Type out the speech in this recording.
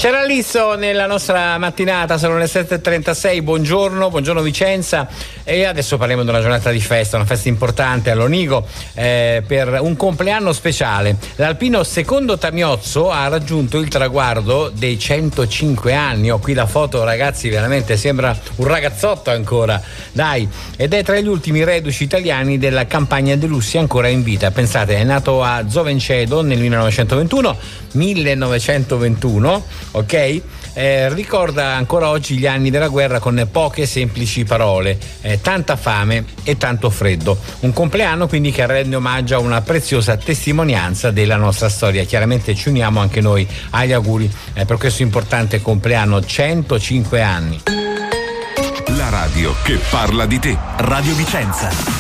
C'era Lisso nella nostra mattinata, sono le 7.36, buongiorno Vicenza, e adesso parliamo di una giornata di festa, una festa importante all'Onigo per un compleanno speciale. L'alpino Secondo Tamiozzo ha raggiunto il traguardo dei 105 anni, ho qui la foto ragazzi, veramente sembra un ragazzotto ancora, dai, ed è tra gli ultimi reduci italiani della campagna De Lussi ancora in vita. Pensate, è nato a Zovencedo nel 1921, ok? Ricorda ancora oggi gli anni della guerra con poche semplici parole, tanta fame e tanto freddo. Un compleanno quindi che rende omaggio a una preziosa testimonianza della nostra storia. Chiaramente ci uniamo anche noi agli auguri per questo importante compleanno, 105 anni. La radio che parla di te. Radio Vicenza.